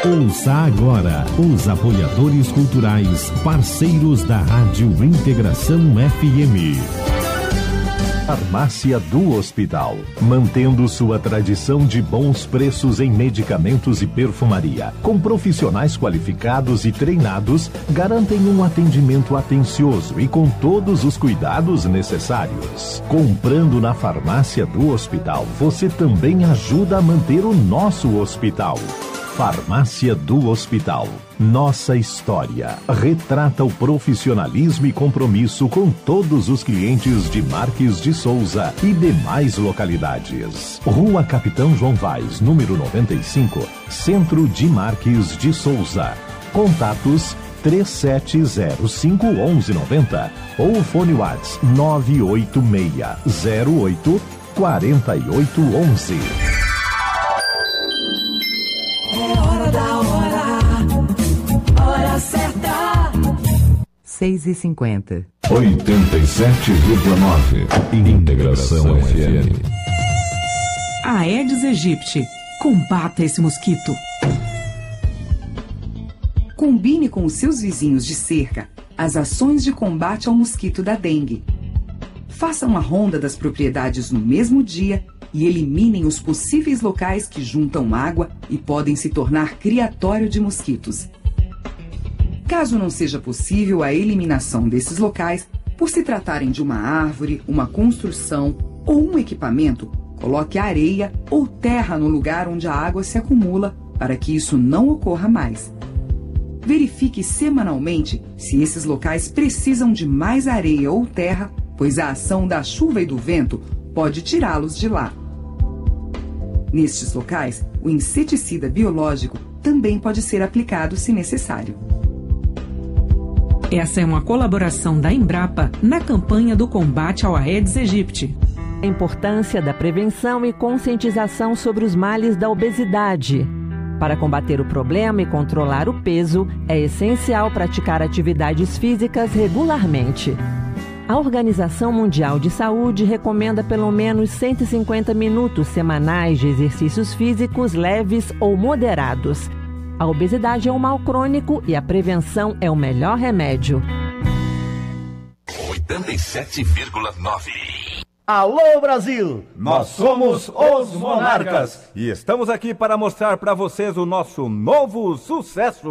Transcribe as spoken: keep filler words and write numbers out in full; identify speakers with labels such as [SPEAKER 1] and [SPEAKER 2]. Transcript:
[SPEAKER 1] Ouça agora os apoiadores culturais, parceiros da Rádio Integração F M. Farmácia do Hospital, mantendo sua tradição de bons preços em medicamentos e perfumaria, com profissionais qualificados e treinados, garantem um atendimento atencioso e com todos os cuidados necessários. Comprando na Farmácia do Hospital, você também ajuda a manter o nosso hospital. Farmácia do Hospital. Nossa história retrata o profissionalismo e compromisso com todos os clientes de Marques de Souza e demais localidades. Rua Capitão João Vaz, número noventa e cinco, Centro de Marques de Souza. Contatos três sete zero cinco, onze noventa ou fone WhatsApp nove oito seis zero oito quatro oito um um.
[SPEAKER 2] É hora da hora, hora certa.
[SPEAKER 3] seis e cinquenta.
[SPEAKER 4] oitenta e sete vírgula nove. Integração F M.
[SPEAKER 5] Aedes aegypti. Combata esse mosquito.
[SPEAKER 6] Combine com os seus vizinhos de cerca as ações de combate ao mosquito da dengue. Faça uma ronda das propriedades no mesmo dia e eliminem os possíveis locais que juntam água e podem se tornar criatório de mosquitos. Caso não seja possível a eliminação desses locais, por se tratarem de uma árvore, uma construção ou um equipamento, coloque areia ou terra no lugar onde a água se acumula para que isso não ocorra mais. Verifique semanalmente se esses locais precisam de mais areia ou terra, pois a ação da chuva e do vento pode tirá-los de lá. Nestes locais, o inseticida biológico também pode ser aplicado se necessário.
[SPEAKER 5] Essa é uma colaboração da Embrapa na campanha do combate ao Aedes aegypti.
[SPEAKER 7] A importância da prevenção e conscientização sobre os males da obesidade. Para combater o problema e controlar o peso, é essencial praticar atividades físicas regularmente. A Organização Mundial de Saúde recomenda pelo menos cento e cinquenta minutos semanais de exercícios físicos leves ou moderados. A obesidade é um mal crônico e a prevenção é o melhor remédio.
[SPEAKER 8] oitenta e sete vírgula nove.
[SPEAKER 9] Alô Brasil, nós somos os Monarcas e estamos aqui para mostrar para vocês o nosso novo sucesso.